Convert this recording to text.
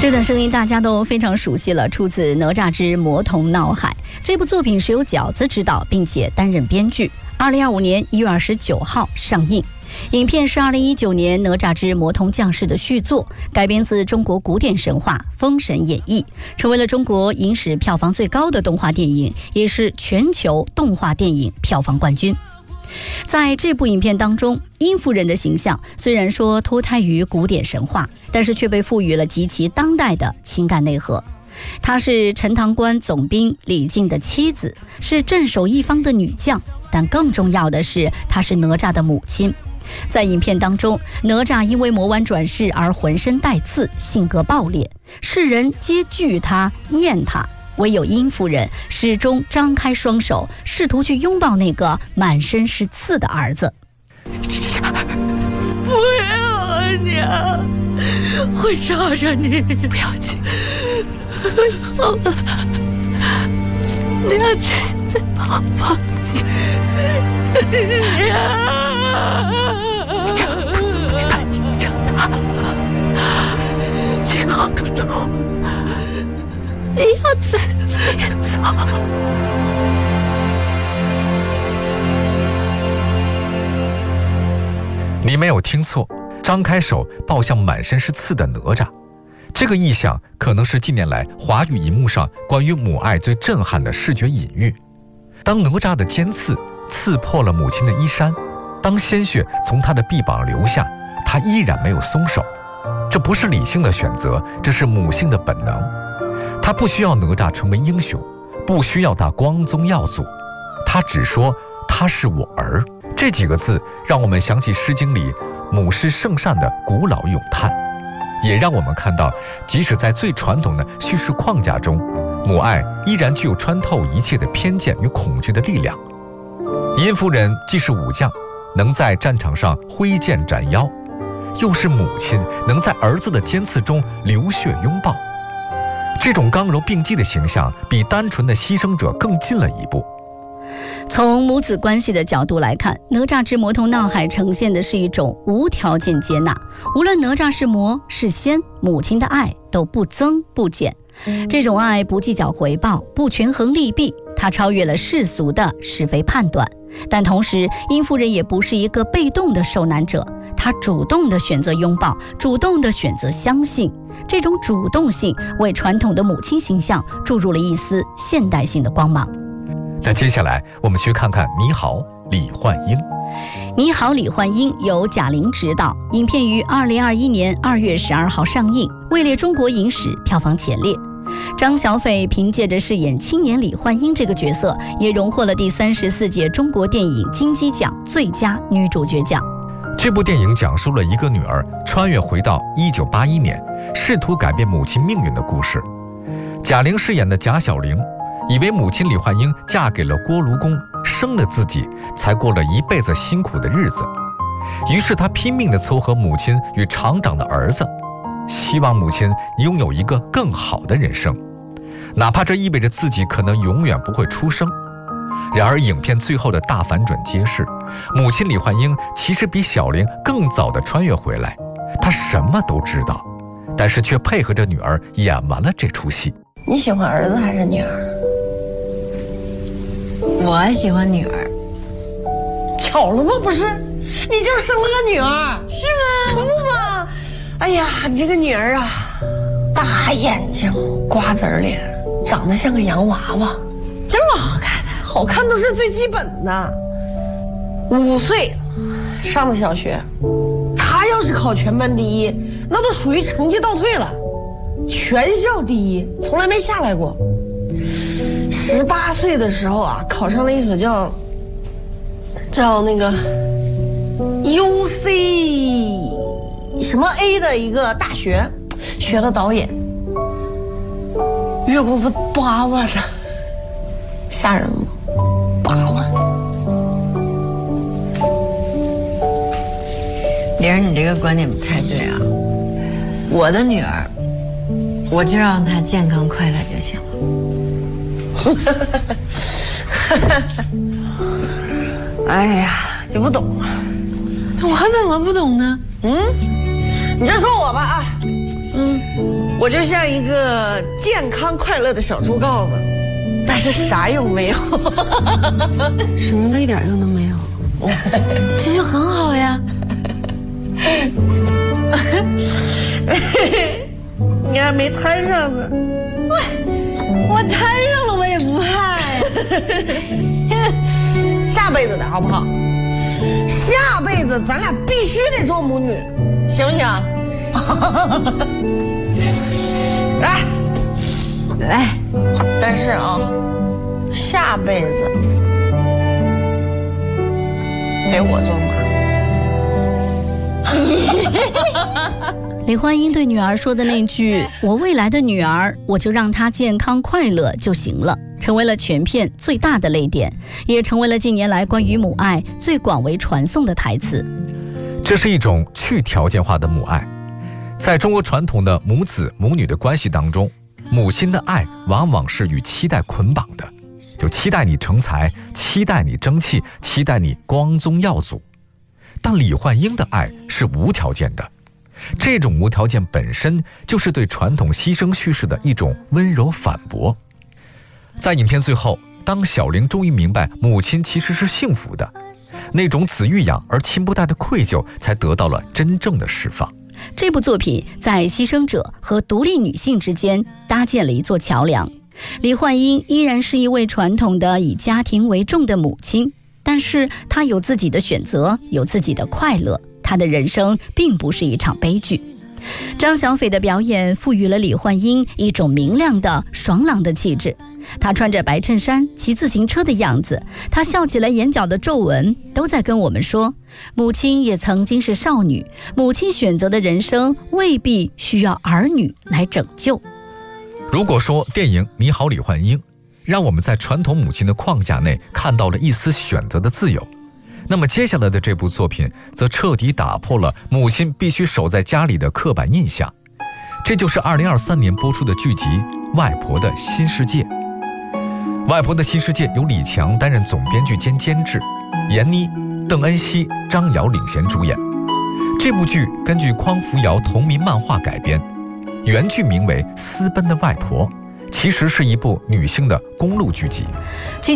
这段声音大家都非常熟悉了，出自《哪吒之魔童闹海》。这部作品是由饺子执导并且担任编剧，2025年1月29号上映。影片是2019年《哪吒之魔童降世》的续作，改编自中国古典神话《封神演义》，成为了中国影史票房最高的动画电影，也是全球动画电影票房冠军。在这部影片当中，殷夫人的形象虽然说脱胎于古典神话，但是却被赋予了极其当代的情感内核。她是陈塘关总兵李靖的妻子，是镇守一方的女将，但更重要的是，她是哪吒的母亲。在影片当中，哪吒因为魔丸转世而浑身带刺，性格暴烈，世人皆惧他、厌他。唯有殷夫人始终张开双手，试图去拥抱那个满身是刺的儿子。 不要，娘，会抓着你。不要紧，最后了，娘只在旁帮你。娘，带你长大，今后的路你要自己走。 你没有听错，张开手抱向满身是刺的哪吒，这个意象可能是近年来华语银幕上关于母爱最震撼的视觉隐喻。当哪吒的尖刺刺破了母亲的衣衫，当鲜血从他的臂膀流下，他依然没有松手。这不是理性的选择，这是母性的本能。他不需要哪吒成为英雄，不需要他光宗耀祖，他只说他是我儿。这几个字让我们想起《诗经》里母是圣善的古老咏叹，也让我们看到，即使在最传统的叙事框架中，母爱依然具有穿透一切的偏见与恐惧的力量。殷夫人既是武将，能在战场上挥剑斩妖，又是母亲，能在儿子的尖刺中流血拥抱。这种刚柔并济的形象比单纯的牺牲者更近了一步。 从母子关系的角度来看，哪吒之魔童闹海呈现的是一种无条件接纳，无论哪吒是魔是仙，母亲的爱都不增不减。这种爱不计较回报，不权衡利弊，它超越了世俗的是非判断。但同时，殷夫人也不是一个被动的受难者，她主动地选择拥抱，主动地选择相信。这种主动性为传统的母亲形象注入了一丝现代性的光芒。 那接下来我们去看看《你好，李焕英》。《 你好，李焕英》由贾玲执导，影片于2021年2月12号上映，位列中国影史票房前列。张小斐凭借着饰演青年李焕英这个角色，也荣获了第34届中国电影金鸡奖最佳女主角奖。 这部电影讲述了一个女儿穿越回到1981年，试图改变母亲命运的故事。贾玲饰演的贾小玲以为母亲李焕英嫁给了锅炉工，生了自己，才过了一辈子辛苦的日子。于是她拼命地凑合母亲与厂长的儿子，希望母亲拥有一个更好的人生，哪怕这意味着自己可能永远不会出生。然而影片最后的大反转揭示，母亲李焕英其实比小玲更早地穿越回来，她什么都知道，但是却配合着女儿演完了这出戏。 你喜欢儿子还是女儿？ 我喜欢女儿。 巧了吗？不是，你就生了个女儿，是吗？不嘛！哎呀，你这个女儿啊，大眼睛，瓜子脸，长得像个洋娃娃，这么好看的，好看都是最基本的。5岁上的小学，她要是考全班第一，那都属于成绩倒退了。全校第一，从来没下来过。18岁的时候啊，考上了一所叫那个 UC 什么 A 的一个大学，学的导演，月工资8万呢，吓人吗？8万。 玲儿，你这个观点不太对啊。我的女儿，我就让她健康快乐就行了。 哎呀，就不懂啊！ 我怎么不懂呢？ 你就说我吧啊， 我就像一个健康快乐的小猪羔子，但是啥用没有。 什么一点用都没有？这就很好呀。 你还没摊上呢。 我摊上了，我也不怕呀。 下辈子的好不好？下辈子咱俩必须得做母女，行不行？ 来， 但是啊，下辈子给我做妈。 李焕英对女儿说的那句“我未来的女儿，我就让她健康快乐就行了”，成为了全片最大的泪点，也成为了近年来关于母爱最广为传颂的台词。 这是一种去条件化的母爱。在中国传统的母子母女的关系当中，母亲的爱往往是与期待捆绑的，就期待你成才，期待你争气，期待你光宗耀祖。但李焕英的爱是无条件的，这种无条件本身就是对传统牺牲叙事的一种温柔反驳。在影片最后，当小玲终于明白母亲其实是幸福的，那种子欲养而亲不待的愧疚才得到了真正的释放。 这部作品在牺牲者和独立女性之间搭建了一座桥梁。李焕英依然是一位传统的以家庭为重的母亲，但是她有自己的选择，有自己的快乐，她的人生并不是一场悲剧。张小斐的表演赋予了李焕英一种明亮的爽朗的气质，她穿着白衬衫骑自行车的样子，她笑起来眼角的皱纹都在跟我们说，母亲也曾经是少女，母亲选择的人生未必需要儿女来拯救。 如果说电影《你好，李焕英》让我们在传统母亲的框架内看到了一丝选择的自由，那么接下来的这部作品则彻底打破了母亲必须守在家里的刻板印象。这就是2023年播出的剧集《外婆的新世界》。《外婆的新世界》由李强担任总编剧兼监制，闫妮、邓恩熙、张瑶领衔主演。这部剧根据匡扶摇同名漫画改编，原剧名为《私奔的外婆》，其实是一部女性的公路剧集。